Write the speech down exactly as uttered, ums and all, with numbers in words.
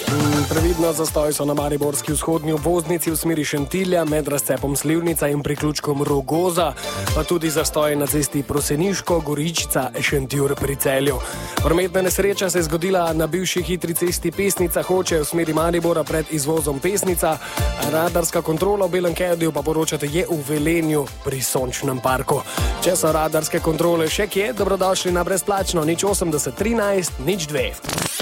Previdno zastoj so na mariborski vzhodni obvoznici v smeri Šentilja med razcepom Slivnica in priključkom Rogoza, pa tudi zastoj na cesti Proseniško, Goričica, Šentjur pri Celju. Prometna nesreča se je zgodila na bivši hitri cesti Pesnica Hoče v smeri Maribora pred izvozom Pesnica. Radarska kontrola v Belem Kediju pa poročate je v Velenju pri Sončnem parku. Če so radarske kontrole še kje, dobrodošli na brezplačno nič osemdeset trinajst nič dve.